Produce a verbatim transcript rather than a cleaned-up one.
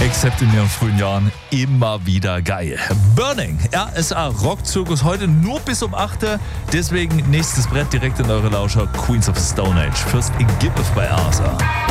Except in ihren frühen Jahren immer wieder geil. Burning, R S A Rockzirkus heute nur bis um acht Uhr. Deswegen nächstes Brett direkt in eure Lauscher. Queens of the Stone Age. First Gibbeth bei R S A.